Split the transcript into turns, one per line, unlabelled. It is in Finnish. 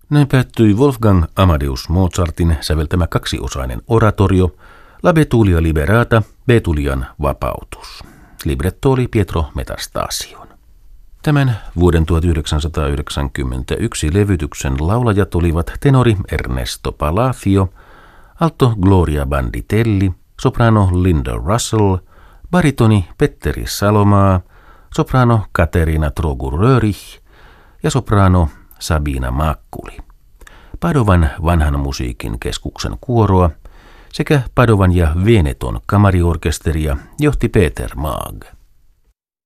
Näin päättyi Wolfgang Amadeus Mozartin säveltämä kaksiosainen oratorio La Betulia Liberata, Betulian vapautus. Libretto oli Pietro Metastasion. Tämän vuoden 1991 levytyksen laulajat olivat tenori Ernesto Palacio, alto Gloria Banditelli, soprano Linda Russell, baritoni Petteri Salomaa, soprano Katerina Trogu-Röhrich ja soprano Sabina Makkuli. Padovan vanhan musiikin keskuksen kuoroa sekä Padovan ja Veneton kamariorkesteria johti Peter Maag.